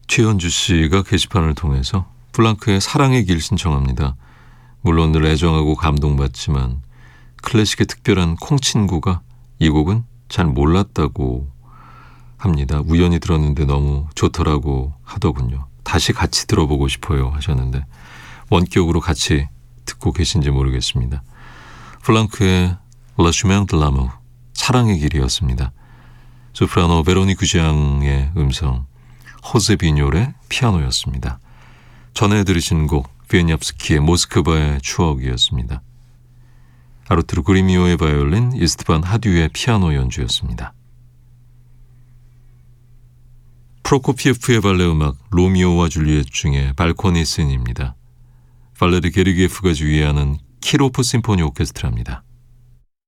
최현주 씨가 게시판을 통해서 플랑크의 사랑의 길 신청합니다. 물론 늘 애정하고 감동받지만 클래식의 특별한 콩친구가 이 곡은 잘 몰랐다고 합니다. 우연히 들었는데 너무 좋더라고 하더군요. 다시 같이 들어보고 싶어요 하셨는데 원격으로 같이 듣고 계신지 모르겠습니다. 플랑크의 Le Chemin de l'Amour, 사랑의 길이었습니다. 소프라노 베로니 구지앙의 음성, 호세 비뇰의 피아노였습니다. 전에 들으신 곡 비에니압스키의 모스크바의 추억이었습니다. 아르투르 그리미오의 바이올린, 이스트반 하듀의 피아노 연주였습니다. 프로코피에프의 발레 음악 로미오와 줄리엣 중에 발코니 씬입니다. 발레르 게르기예프가 지휘하는 키로프 심포니 오케스트라입니다.